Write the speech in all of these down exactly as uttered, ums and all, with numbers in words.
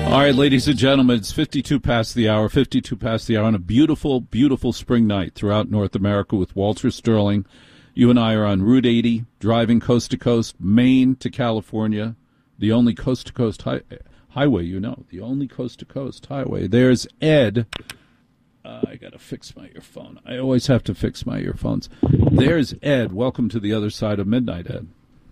All right, ladies and gentlemen, it's fifty-two past the hour, fifty-two past the hour on a beautiful, beautiful spring night throughout North America with Walter Sterling. You and I are on Route eighty, driving coast to coast, Maine to California, the only coast-to-coast hi- highway you know, the only coast-to-coast highway. There's Ed. Uh, I got to fix my earphone. I always have to fix my earphones. There's Ed. Welcome to the other side of midnight, Ed.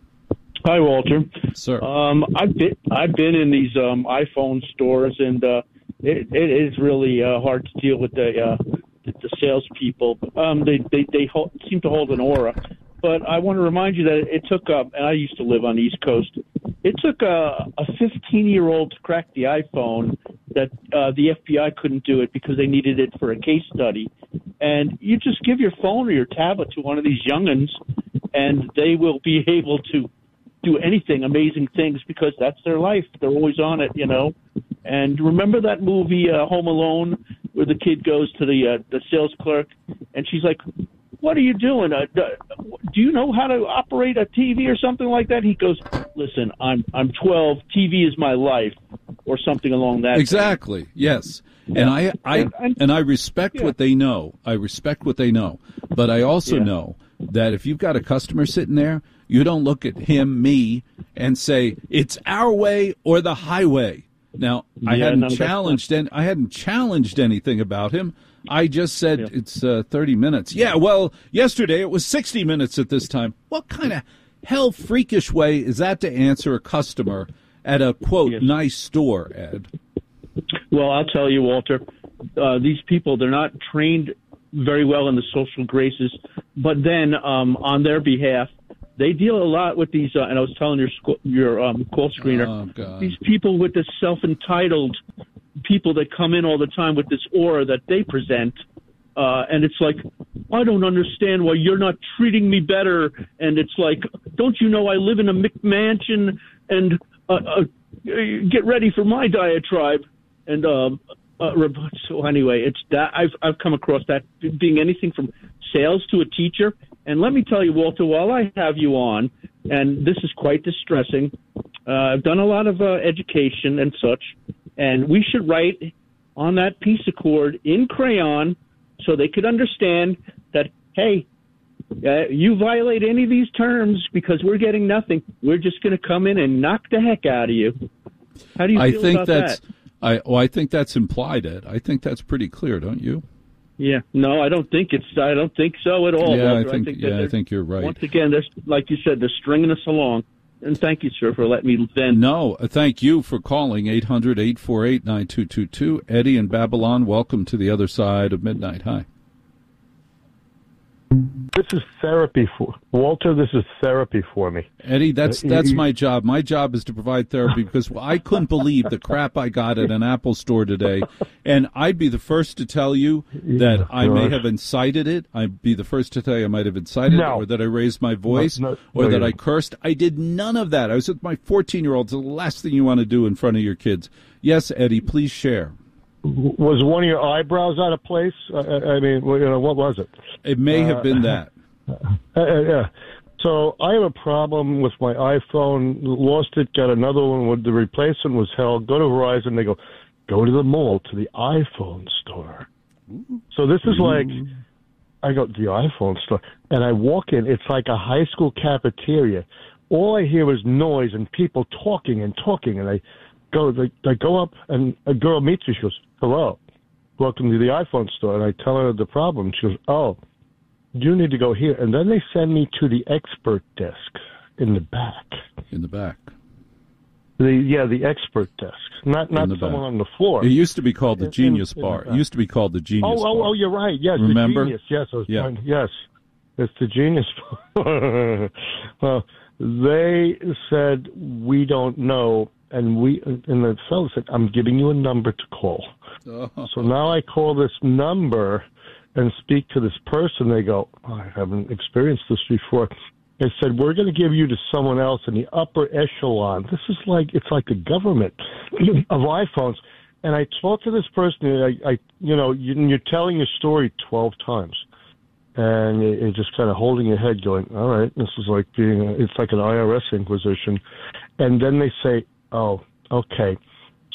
Hi, Walter. Sir. Um, I've been I've been in these um, iPhone stores, and uh, it, it is really uh, hard to deal with the uh, the, the salespeople. Um, they they they hold, seem to hold an aura. But I want to remind you that it took uh, and I used to live on the East Coast. It took a a fifteen-year-old to crack the iPhone. That uh, the F B I couldn't do it because they needed it for a case study. And you just give your phone or your tablet to one of these young'uns, and they will be able to do anything, amazing things, because that's their life. They're always on it, you know. And remember that movie, uh, Home Alone, where the kid goes to the uh, the sales clerk, and she's like, "What are you doing? Uh, do you know how to operate a T V or something like that?" He goes, "Listen, I'm I'm twelve. T V is my life," or something along that. Exactly. Thing. Yes. And I, I and, and, and I respect yeah. what they know. I respect what they know. But I also yeah. know that if you've got a customer sitting there, you don't look at him, me, and say it's our way or the highway. Now, I yeah, hadn't no, challenged and I hadn't challenged anything about him. I just said yeah. it's uh, thirty minutes. Yeah, well, yesterday it was sixty minutes at this time. What kind of hell freakish way is that to answer a customer at a, quote, yes. nice store, Ed? Well, I'll tell you, Walter, uh, these people, they're not trained very well in the social graces, but then um, on their behalf, they deal a lot with these, uh, and I was telling your sc- your um, call screener, oh, God. these people with this self-entitled people that come in all the time with this aura that they present, uh, and it's like, I don't understand why you're not treating me better, and it's like, don't you know I live in a McMansion, and uh, uh, get ready for my diatribe. And um, uh, so anyway, it's that I've I've come across that being anything from sales to a teacher. And let me tell you, Walter, while I have you on, and this is quite distressing, uh, I've done a lot of uh, education and such, and we should write on that piece of cord in crayon so they could understand that, hey, uh, you violate any of these terms because we're getting nothing. We're just going to come in and knock the heck out of you. How do you feel I think about that's, that? I, well, I think that's implied, Ed. I think that's pretty clear, don't you? Yeah, no, I don't think it's. I don't think so at all. Yeah, Walter. I think. I think yeah, I think you're right. Once again, they're, like you said, they're stringing us along. And thank you, sir, for letting me vent. No, thank you for calling eight hundred, eight four eight, nine two two two. Eddie in Babylon, welcome to the other side of midnight. Hi. This is therapy for Walter. This is therapy for me, Eddie. That's that's my job. My job is to provide therapy because I couldn't believe the crap I got at an Apple store today, and I'd be the first to tell you that I may have incited it. I'd be the first to tell you I might have incited no. it, or that I raised my voice, no, no, or no, that no. I cursed. I did none of that. I was with my fourteen-year-old. It's the last thing you want to do in front of your kids. Yes, Eddie, please share. Was one of your eyebrows out of place? I, I mean, you know, what was it? It may uh, have been that. Uh, uh, yeah. So I have a problem with my iPhone. Lost it, got another one. With the replacement was held. Go to Verizon. They go, go to the mall, to the iPhone store. Ooh. So this is like, I go to the iPhone store, and I walk in. It's like a high school cafeteria. All I hear is noise and people talking and talking, and I go, they, they go up, and a girl meets me. She goes, hello, welcome to the iPhone store. And I tell her the problem. She goes, oh, you need to go here. And then they send me to the expert desk in the back. In the back. The Yeah, the expert desk, not not someone back. on the floor. It used to be called the In- Genius in- in Bar. the It used to be called the Genius oh, Bar. Oh, oh, you're right. Yes, Remember? the Genius. Yes, I was Yeah. trying, yes, it's the Genius Bar. Well, they said, we don't know. And we and the fellow said, I'm giving you a number to call. Oh. So now I call this number and speak to this person. They go, oh, I haven't experienced this before. They said, we're going to give you to someone else in the upper echelon. This is like, it's like the government of iPhones. And I talked to this person, and I, I you know, you, you're telling your story twelve times. And you're just kind of holding your head going, all right, this is like being, a, it's like an I R S inquisition. And then they say, oh, okay.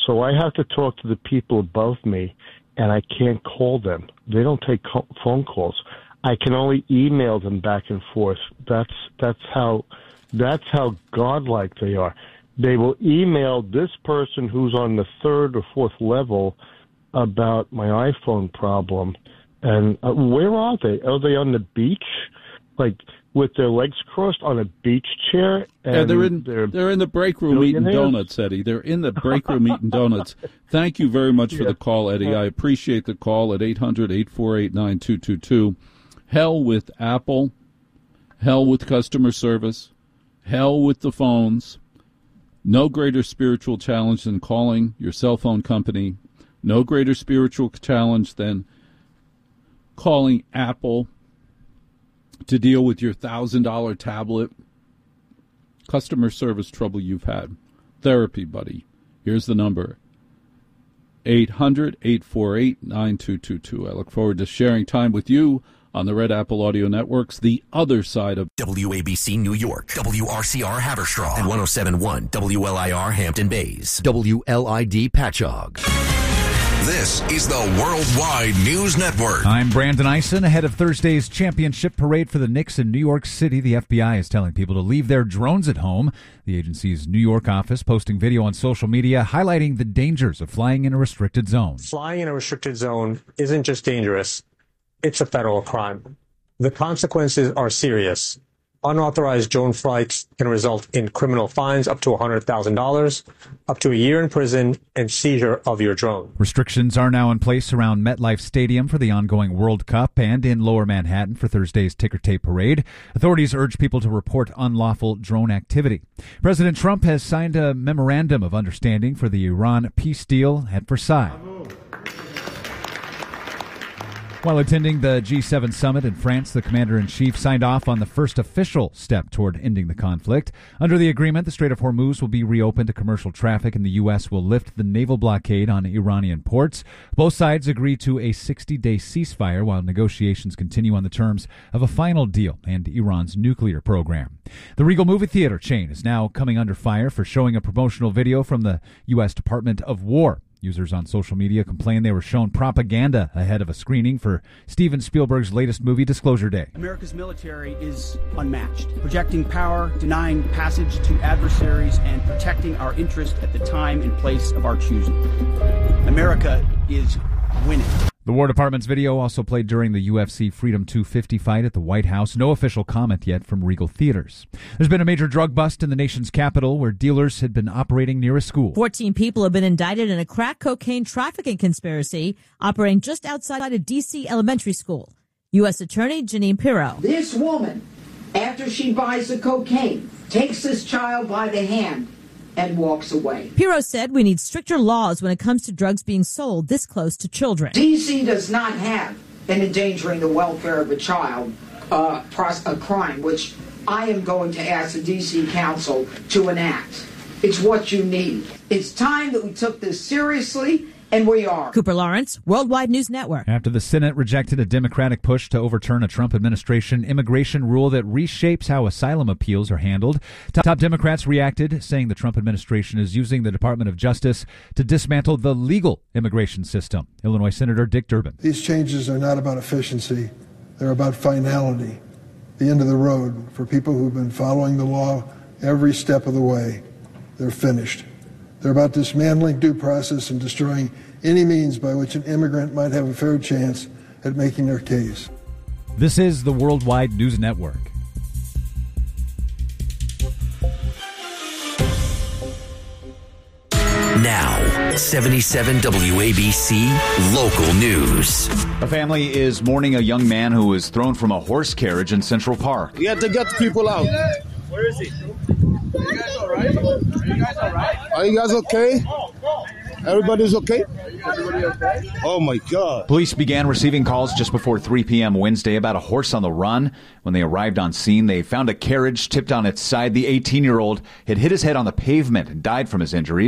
So I have to talk to the people above me, and I can't call them. They don't take co- phone calls. I can only email them back and forth. That's that's how that's how godlike they are. They will email this person who's on the third or fourth level about my iPhone problem. And uh, where are they? Are they on the beach, like with their legs crossed on a beach chair? And yeah, they're in they're, they're in the break room eating donuts, Eddie. They're in the break room eating donuts. Thank you very much for yeah. the call, Eddie. I appreciate the call at eight hundred, eight four eight, nine two two two. Hell with Apple, hell with customer service, hell with the phones. No greater spiritual challenge than calling your cell phone company. No greater spiritual challenge than calling Apple to deal with your one thousand dollars tablet. Customer service trouble you've had. Therapy, buddy. Here's the number. eight hundred, eight four eight, nine two two two. I look forward to sharing time with you on the Red Apple Audio Networks, the other side of W A B C New York, W R C R Haverstraw, and one oh seven point one W L I R Hampton Bays, W L I D Patchogue. This is the Worldwide News Network. I'm Brandon Eisen. Ahead of Thursday's championship parade for the Knicks in New York City, the F B I is telling people to leave their drones at home. The agency's New York office posting video on social media highlighting the dangers of flying in a restricted zone. Flying in a restricted zone isn't just dangerous, it's a federal crime. The consequences are serious. Unauthorized drone flights can result in criminal fines up to one hundred thousand dollars, up to a year in prison, and seizure of your drone. Restrictions are now in place around MetLife Stadium for the ongoing World Cup and in Lower Manhattan for Thursday's ticker tape parade. Authorities urge people to report unlawful drone activity. President Trump has signed a memorandum of understanding for the Iran peace deal at Versailles. While attending the G seven summit in France, the commander-in-chief signed off on the first official step toward ending the conflict. Under the agreement, the Strait of Hormuz will be reopened to commercial traffic, and the U S will lift the naval blockade on Iranian ports. Both sides agree to a sixty-day ceasefire while negotiations continue on the terms of a final deal and Iran's nuclear program. The Regal movie theater chain is now coming under fire for showing a promotional video from the U S Department of War. Users on social media complained they were shown propaganda ahead of a screening for Steven Spielberg's latest movie, Disclosure Day. America's military is unmatched, projecting power, denying passage to adversaries, and protecting our interest at the time and place of our choosing. America is winning. The War Department's video also played during the U F C Freedom two fifty fight at the White House. No official comment yet from Regal Theaters. There's been a major drug bust in the nation's capital where dealers had been operating near a school. fourteen people have been indicted in a crack cocaine trafficking conspiracy operating just outside a D C elementary school. U S Attorney Jeanine Pirro. This woman, after she buys the cocaine, takes this child by the hand and walks away. Pirro said we need stricter laws when it comes to drugs being sold this close to children. D C does not have an endangering the welfare of a child uh, a crime, which I am going to ask the D C Council to enact. It's what you need. It's time that we took this seriously, and we are. Cooper Lawrence, Worldwide News Network. After the Senate rejected a Democratic push to overturn a Trump administration immigration rule that reshapes how asylum appeals are handled, top Democrats reacted, saying the Trump administration is using the Department of Justice to dismantle the legal immigration system. Illinois Senator Dick Durbin. These changes are not about efficiency. They're about finality, the end of the road for people who've been following the law every step of the way. They're finished. They're about dismantling due process and destroying any means by which an immigrant might have a fair chance at making their case. This is the Worldwide News Network. Now, seventy-seven W A B C Local News. A family is mourning a young man who was thrown from a horse carriage in Central Park. We have to get the people out. Where is he? Are you guys all right? Are you guys all right? Are you guys okay? Everybody's okay? Everybody okay? Oh, my God. Police began receiving calls just before three p.m. Wednesday about a horse on the run. When they arrived on scene, they found a carriage tipped on its side. The eighteen-year-old had hit his head on the pavement and died from his injuries.